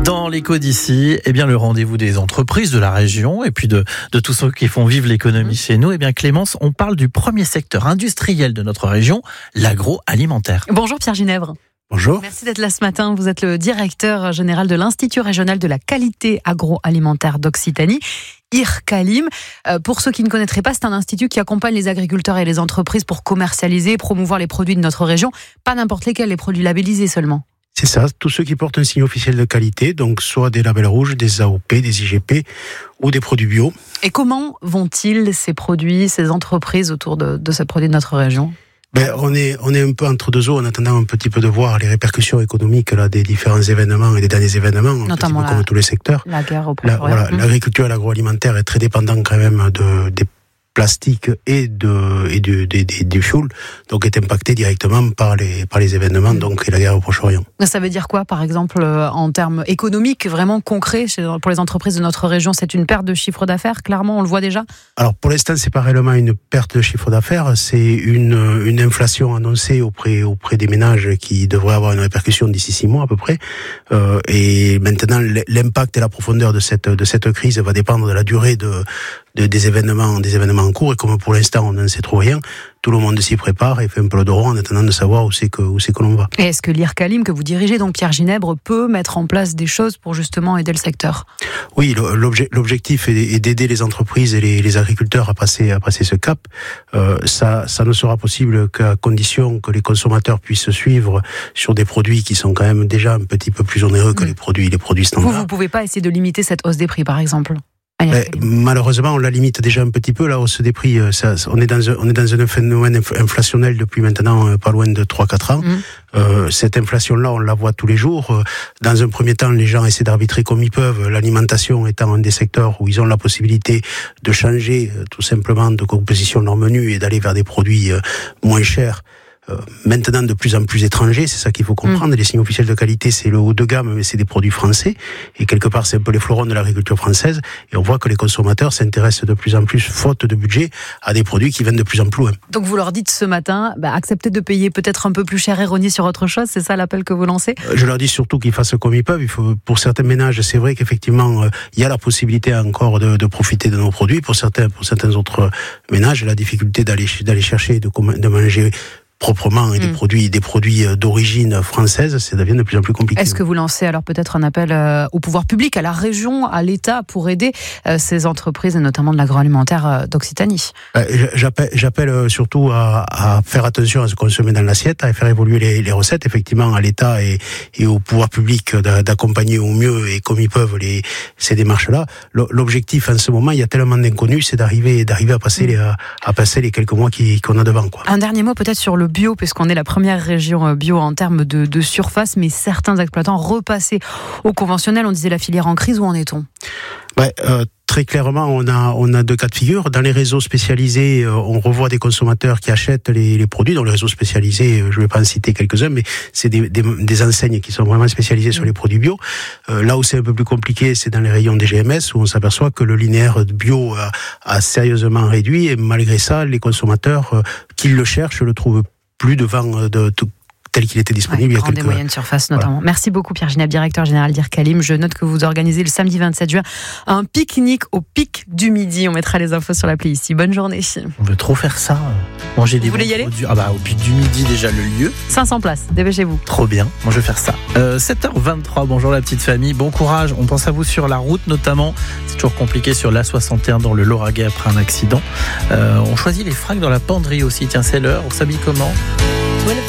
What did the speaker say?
Dans l'écho d'ici, le rendez-vous des entreprises de la région et puis de tous ceux qui font vivre l'économie chez nous. Clémence, on parle du premier secteur industriel de notre région, l'agroalimentaire. Bonjour Pierre Ginèvre. Bonjour. Merci d'être là ce matin. Vous êtes le directeur général de l'Institut régional de la qualité agroalimentaire d'Occitanie, IRCALIM. Pour ceux qui ne connaîtraient pas, c'est un institut qui accompagne les agriculteurs et les entreprises pour commercialiser, promouvoir les produits de notre région. Pas n'importe lesquels, les produits labellisés seulement. C'est ça, tous ceux qui portent un signe officiel de qualité, donc soit des labels rouges, des AOP, des IGP ou des produits bio. Et comment vont-ils ces produits, ces entreprises autour de ces produits de notre région ? On est un peu entre deux eaux en attendant un petit peu de voir les répercussions économiques des différents événements et des derniers événements, notamment comme tous les secteurs. La guerre au Proche-Orient. L'agriculture et l'agroalimentaire est très dépendant quand même des plastiques et du fuel, donc est impacté directement par les événements et la guerre au Proche-Orient. Ça veut dire quoi, par exemple, en termes économiques, vraiment concrets pour les entreprises de notre région? C'est une perte de chiffre d'affaires, clairement, on le voit déjà? Alors, pour l'instant, c'est pas réellement une perte de chiffre d'affaires, c'est une inflation annoncée auprès des ménages qui devrait avoir une répercussion d'ici 6 mois à peu près. Et maintenant, l'impact et la profondeur de cette crise va dépendre de la durée des événements en cours, et comme pour l'instant on n'en sait trop rien, tout le monde s'y prépare et fait un peu le dos rond en attendant de savoir où c'est que l'on va. Et est-ce que l'IRCALIM que vous dirigez, donc Pierre Ginèvre, peut mettre en place des choses pour justement aider le secteur? Oui, l'objectif est d'aider les entreprises et les agriculteurs à passer ce cap. Ça ne sera possible qu'à condition que les consommateurs puissent suivre sur des produits qui sont quand même déjà un petit peu plus onéreux que les produits standards. Vous pouvez pas essayer de limiter cette hausse des prix, par exemple? Malheureusement, on la limite déjà un petit peu, la hausse des prix. On est dans un phénomène inflationnel depuis maintenant pas loin de 3-4 ans. Cette inflation-là, on la voit tous les jours. Dans un premier temps, les gens essaient d'arbitrer comme ils peuvent, l'alimentation étant un des secteurs où ils ont la possibilité de changer tout simplement de composition de leur menu et d'aller vers des produits moins chers. Maintenant de plus en plus étrangers, c'est ça qu'il faut comprendre. Les signes officiels de qualité, c'est le haut de gamme, mais c'est des produits français, et quelque part c'est un peu les fleurons de l'agriculture française, et on voit que les consommateurs s'intéressent de plus en plus, faute de budget, à des produits qui viennent de plus en plus loin. Donc vous leur dites ce matin, acceptez de payer peut-être un peu plus cher et rogner sur autre chose, c'est ça l'appel que vous lancez? Je leur dis surtout qu'ils fassent comme ils peuvent. Pour certains ménages, c'est vrai qu'effectivement il y a la possibilité encore de profiter de nos produits. Pour certains autres ménages, la difficulté d'aller chercher de manger proprement et des produits d'origine française, ça devient de plus en plus compliqué. Est-ce que vous lancez alors peut-être un appel au pouvoir public, à la région, à l'État pour aider ces entreprises, et notamment de l'agroalimentaire d'Occitanie? J'appelle surtout à faire attention à ce qu'on se met dans l'assiette, à faire évoluer les recettes, effectivement à l'État et au pouvoir public d'accompagner au mieux et comme ils peuvent ces démarches-là. L'objectif en ce moment, il y a tellement d'inconnus, c'est d'arriver à passer les quelques mois qu'on a devant, quoi. Un dernier mot peut-être sur le bio, puisqu'on est la première région bio en termes de surface, mais certains exploitants repassaient au conventionnel. On disait la filière en crise, où en est-on? Très clairement, on a deux cas de figure. Dans les réseaux spécialisés, on revoit des consommateurs qui achètent les produits. Dans les réseaux spécialisés, je ne vais pas en citer quelques-uns, mais c'est des enseignes qui sont vraiment spécialisées sur les produits bio. Là où c'est un peu plus compliqué, c'est dans les rayons des GMS, où on s'aperçoit que le linéaire bio a sérieusement réduit, et malgré ça, les consommateurs qui le cherchent le trouvent plus devant tel qu'il était disponible. Grande et moyenne surface notamment. Voilà. Merci beaucoup Pierre Ginèvre, directeur général d'IRCALIM. Je note que vous organisez le samedi 27 juin un pique-nique au pic du midi. On mettra les infos sur l'appli ici. Bonne journée. On veut trop faire ça. Manger des vous voulez y aller? Au pic du midi déjà le lieu. 500 places, dépêchez-vous. Trop bien, moi je vais faire ça. 7h23, bonjour la petite famille, bon courage. On pense à vous sur la route notamment. C'est toujours compliqué sur l'A61 dans le Lauragais après un accident. On choisit les fringues dans la penderie aussi. Tiens, c'est l'heure. On s'habille comment?